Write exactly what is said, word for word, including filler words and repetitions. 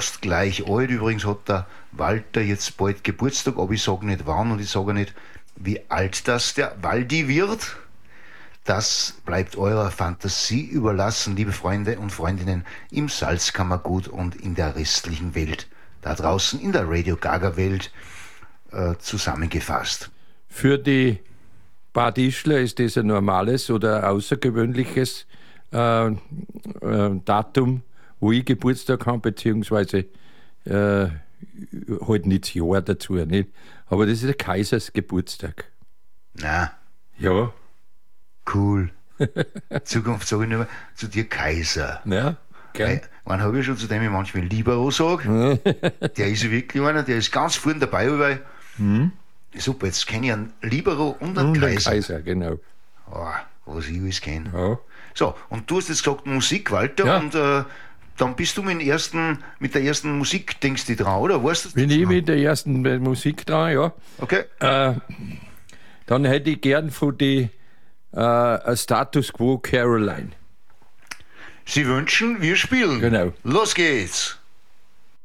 gleich alt. Übrigens hat der Walter jetzt bald Geburtstag, aber ich sage nicht wann und ich sage nicht, wie alt das der Waldi wird. Das bleibt eurer Fantasie überlassen, liebe Freunde und Freundinnen im Salzkammergut und in der restlichen Welt. Da draußen in der Radio Gaga Welt äh, zusammengefasst. Für die Badischler ist das ein normales oder außergewöhnliches äh, äh, Datum, wo ich Geburtstag habe, beziehungsweise äh, halt nicht das Jahr dazu, nicht? Aber das ist der Kaisers Geburtstag. Na. Ja. Cool. Zukunft sage ich nur zu dir Kaiser. Ja, gern. Man habe ich schon zu dem ich manchmal Libero sage. Der ist wirklich einer, der ist ganz vorne dabei, weil mhm. super, jetzt kenne ich einen Libero und einen und Kaiser. Einen Kaiser, genau. Oh, was ich alles kenne. Ja. So, und du hast jetzt gesagt Musik, Walter, ja. und äh, dann bist du mit, den ersten, mit der ersten Musik, denkst du dran, oder? Weißt du, Bin ich mit der ersten Musik dran, ja. Okay. Äh, dann hätte ich gern von die äh, Status Quo Caroline. Sie wünschen, wir spielen. Genau. Los geht's.